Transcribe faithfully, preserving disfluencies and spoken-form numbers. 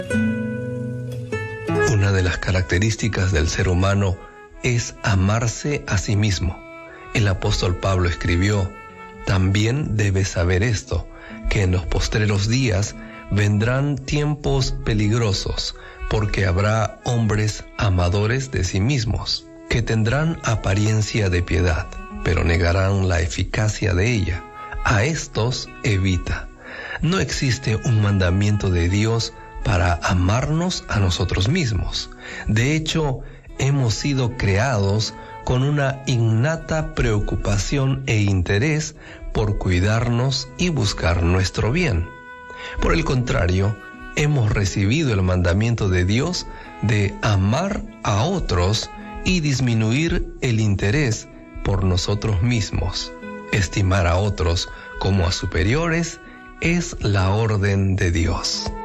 Una de las características del ser humano es amarse a sí mismo. El apóstol Pablo escribió: también debes saber esto, que en los postreros días vendrán tiempos peligrosos, porque habrá hombres amadores de sí mismos, que tendrán apariencia de piedad, pero negarán la eficacia de ella. A estos evita. No existe un mandamiento de Dios para amarnos a nosotros mismos. De hecho, hemos sido creados con una innata preocupación e interés por cuidarnos y buscar nuestro bien. Por el contrario, hemos recibido el mandamiento de Dios de amar a otros y disminuir el interés por nosotros mismos. Estimar a otros como a superiores es la orden de Dios.